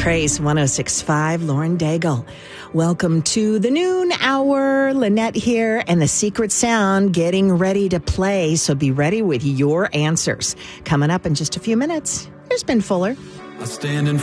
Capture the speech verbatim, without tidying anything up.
Praise one oh six point five, Lauren Daigle. Welcome to the noon hour. Lynette here and the secret sound getting ready to play. So be ready with your answers. Coming up in just a few minutes, here's Ben Fuller. I stand in